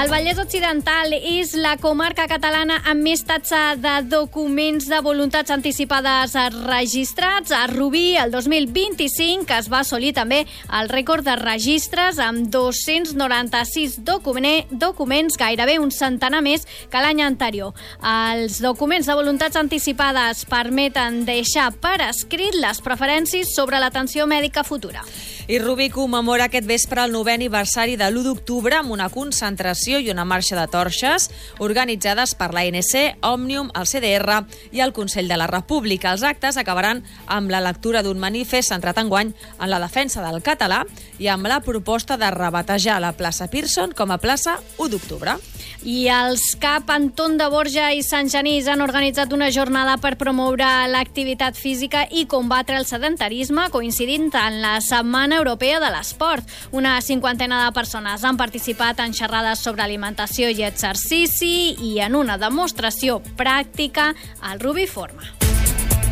El Vallès Occidental és la comarca catalana amb més taxa de documents de voluntats anticipades registrats. A Rubí, el 2025, es va assolir també el rècord de registres amb 296 documents, gairebé un centenar més que l'any anterior. Els documents de voluntats anticipades permeten deixar per escrit les preferències sobre l'atenció mèdica futura. I Rubí commemora aquest vespre el 9è aniversari de l'1 d'octubre amb una concentració i una marxa de torxes organitzades per l'ANC, Òmnium, el CDR i el Consell de la República. Els actes acabaran amb la lectura d'un manifest centrat enguany en la defensa del català i amb la proposta de rebatejar la plaça Pearson com a plaça 1 d'octubre. I els CAP Anton de Borja i Sant Genís han organitzat una jornada per promoure l'activitat física i combatre el sedentarisme, coincidint en la Setmana Europea de l'Esport. Una 50ena de persones han participat en xerrades sobre alimentació i exercici i en una demostració pràctica al Rubí Forma.